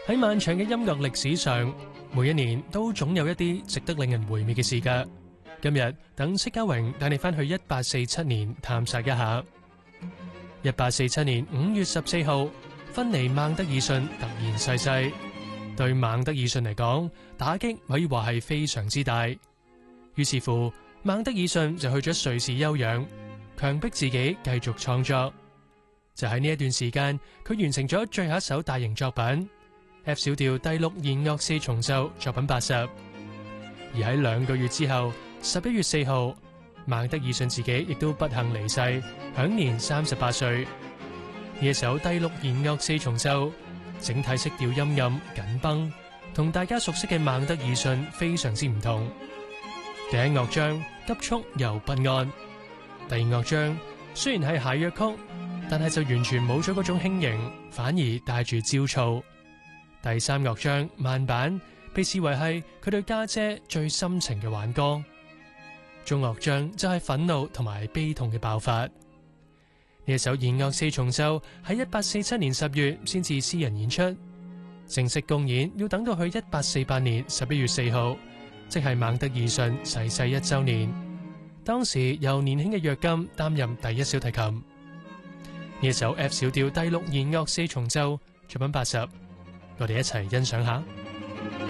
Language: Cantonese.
喺漫長嘅音樂歷史上，每一年都總有一啲值得令人回味嘅事㗎。今日等戚家榮帶你返去1847年探索一下。1847年5月14號，芬尼孟德爾遜突然逝世，對孟德爾遜嚟講，打擊可以話係非常之大。於是乎，孟德爾遜就去咗瑞士休養，強迫自己繼續創作。就喺呢一段時間，佢完成咗最後一首大型作品 F 小調第6弦樂四重奏作品80。而喺2個月之後，11月4號，孟德爾遜自己亦都不幸離世，享年38歲。呢一首第6弦樂四重奏，整體色調陰暗緊繃，同大家熟悉嘅孟德爾遜非常之唔同。第一樂章急速又不安，第二樂章雖然係諧謔曲，但係就完全冇咗嗰種輕盈，反而帶住焦躁。第三樂章慢板被視為係佢對家姐最深情嘅挽歌。中樂章就係憤怒同埋悲痛嘅爆發。呢一首弦樂四重奏喺1847年10月先至私人演出，正式公演要等到去1848年11月4號，即係孟德爾遜逝世1週年。當時由年輕嘅約金擔任第一小提琴。呢一首 F 小調第6弦樂四重奏作品80，我哋一齊欣賞下。